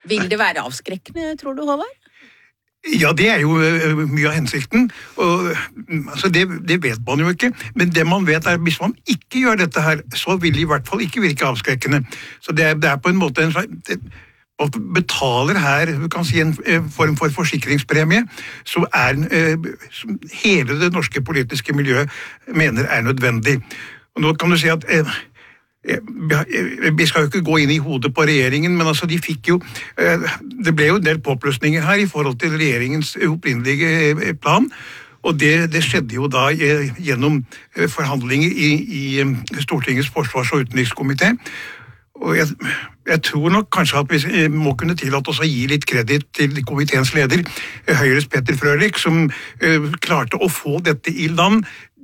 Vil det være avskrekkende, tror du, Håvard? Ja, det jo mye av hensikten, og altså, det vet man jo ikke, men det man vet hvis man ikke gjør dette her, så vil det i hvert fall ikke virke avskrekkende. Så det på en måte man betaler her, du kan si en form for forsikringspremie, som hele det norske politiske miljøet mener nødvendig. Og nå kan du si at vi skal jo ikke gå inn i hodet på regjeringen, men altså de fikk jo det ble jo en del påplussninger her i forhold til regjeringens opprinnelige plan, og det skjedde jo da gjennom forhandlinger i Stortingets forsvars- og utenrikskomité. Og jeg tror nok kanskje at vi må kunne tillate oss å gi litt kreditt til komiteens leder, Høyres Peter Frølich, som klarte å få dette i land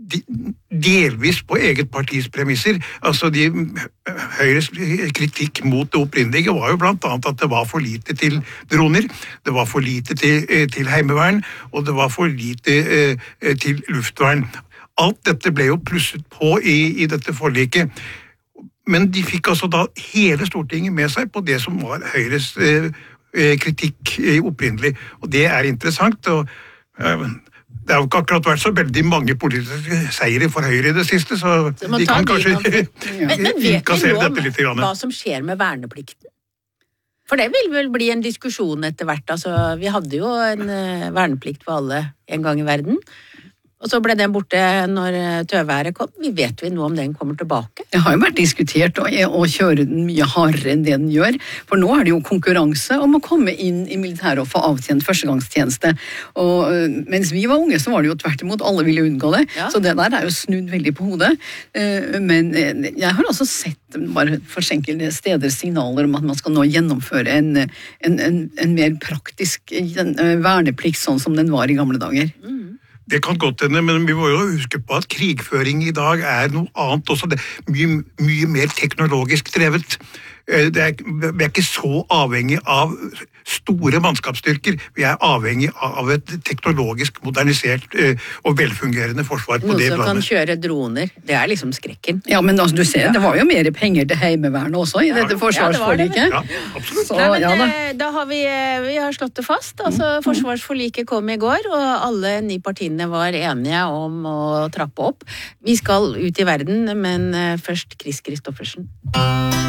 delvis på eget partis premisser. Altså Høyres kritikk mot det opprinnelige var jo blant annet at det var for lite til droner, det var for lite til heimevern, og det var for lite til luftvern. Alt dette ble jo plusset på i dette forliket. Men de fikk altså da hele Stortinget med seg på det som var Høyres kritikk opprinnelig. Og det interessant, og det har jo ikke akkurat vært så veldig mange politiske seire for Høyre i det siste, så de kan kanskje innkassere dette litt. Men vet vi nå hva som skjer med verneplikten? For det vil vel bli en diskusjon etter hvert. Altså, vi hadde jo en verneplikt for alle en gang i verden, og så ble den borte når tøværet kom. Vi vet jo nå om den kommer tilbake. Det har jo vært diskutert å kjøre den mye hardere enn det den gjør, for nå det jo konkurranse om å komme inn i militæret og få avtjent førstegangstjeneste. Og mens vi var unge, så var det jo tvert imot, alle ville unngå det, så det der jo snudd veldig på hodet. Men jeg har også sett bare forsenkede steder signaler om at man skal nå gjennomføre en mer praktisk verneplikt, sånn som den var i gamle dager. Det kan godt hende, men vi må jo huske på at krigføring i dag noe annet også. Det mye mer teknologisk drevet. Vi ikke så avhengig av store mannskapsstyrker. Vi avhengig av et teknologisk modernisert og velfungerende forsvar på det planet. Noen som kan kjøre droner. Det liksom skrekken. Ja, men altså, du ser, det var jo mer penger til heimevernet også i dette forsvarsforliket. Ja, absolutt. Så, nei, men, da har vi har slått det fast. Altså, forsvarsforliket kom i går, og alle 9 partiene var enige om å trappe opp. Vi skal ut i verden, men først Chris Kristoffersen.